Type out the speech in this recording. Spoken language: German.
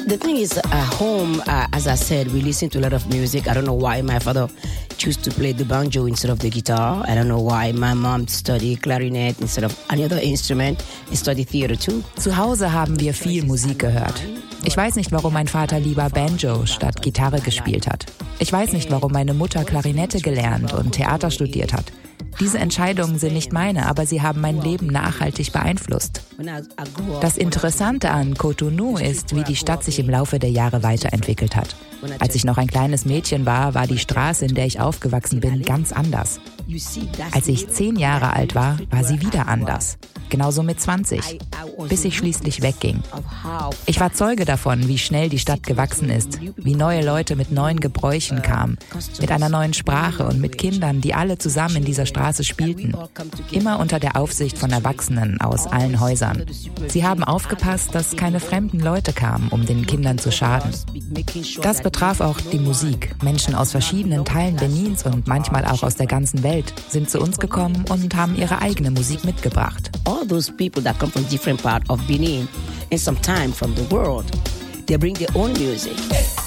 The thing is, at home, as I said, we listen to a lot of music. I don't know why my father chose to play the banjo instead of the guitar. I don't know why my mom studied clarinet instead of any other instrument. He studied theater too. Zu Hause haben wir viel Musik gehört. Ich weiß nicht, warum mein Vater lieber Banjo statt Gitarre gespielt hat. Ich weiß nicht, warum meine Mutter Klarinette gelernt und Theater studiert hat. Diese Entscheidungen sind nicht meine, aber sie haben mein Leben nachhaltig beeinflusst. Das Interessante an Cotonou ist, wie die Stadt sich im Laufe der Jahre weiterentwickelt hat. Als ich noch ein kleines Mädchen war die Straße, in der ich aufgewachsen bin, ganz anders. Als ich 10 Jahre alt war sie wieder anders. Genauso mit 20, bis ich schließlich wegging. Ich war Zeuge davon, wie schnell die Stadt gewachsen ist, wie neue Leute mit neuen Gebräuchen kamen, mit einer neuen Sprache und mit Kindern, die alle zusammen in dieser Straße spielten. Immer unter der Aufsicht von Erwachsenen aus allen Häusern. Sie haben aufgepasst, dass keine fremden Leute kamen, um den Kindern zu schaden. Das betraf auch die Musik. Menschen aus verschiedenen Teilen Benins und manchmal auch aus der ganzen Welt sind zu uns gekommen und haben ihre eigene Musik mitgebracht. All those people that come from different parts of Benin and sometimes from the world, they bring their own music.